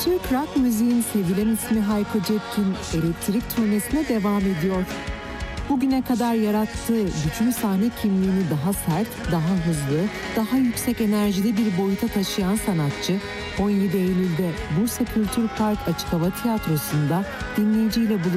Türk rock müziğin sevilen ismi Hayko Cepkin, Elektrik turnesine devam ediyor. Bugüne kadar yarattığı bütün sahne kimliğini daha sert, daha hızlı, daha yüksek enerjili bir boyuta taşıyan sanatçı, 17 Eylül'de Bursa Kültür Park Açık Hava Tiyatrosu'nda dinleyiciyle buluşacak.